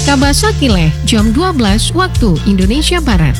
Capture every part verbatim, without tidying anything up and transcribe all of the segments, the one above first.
Kabasakile, jam dua belas waktu Indonesia Barat.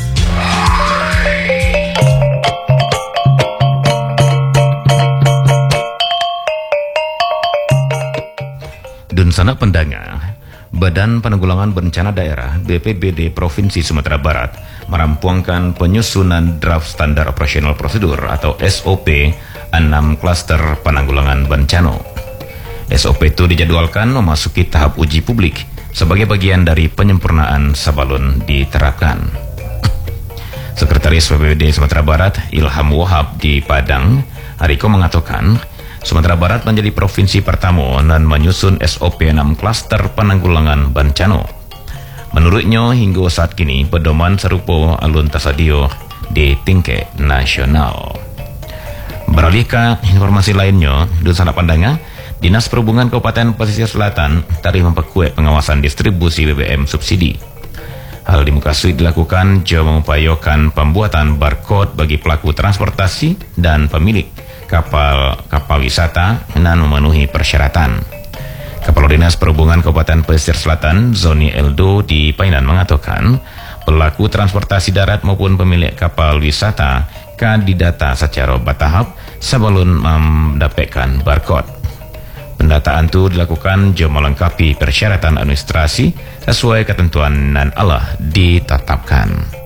Dunsana Pendanga, Badan Penanggulangan Bencana Daerah B P B D Provinsi Sumatera Barat merampungkan penyusunan draft standar operasional prosedur atau S O P enam klaster penanggulangan bencana. S O P itu dijadwalkan memasuki tahap uji publik sebagai bagian dari penyempurnaan sebelum diterapkan. Sekretaris B P B D Sumatera Barat Ilham Wahab di Padang Hariko mengatakan Sumatera Barat menjadi provinsi pertama dan menyusun S O P enam klaster penanggulangan bencana. Menurutnya hingga saat kini pedoman serupa alun tasadio di tingkat nasional. Beralih ke informasi lainnya, Dunsana Pandanga, Dinas Perhubungan Kabupaten Pesisir Selatan tarikh memperkuat pengawasan distribusi B B M subsidi. Hal di muka sulit dilakukan jika mengupayakan pembuatan barcode bagi pelaku transportasi dan pemilik kapal kapal wisata dan memenuhi persyaratan. Kepala Dinas Perhubungan Kabupaten Pesisir Selatan Zoni Eldo di Painan mengatakan pelaku transportasi darat maupun pemilik kapal wisata akan didata secara bertahap sebelum mendapatkan barcode. Pendataan itu dilakukan jika melengkapi persyaratan administrasi sesuai ketentuan yang Allah ditetapkan.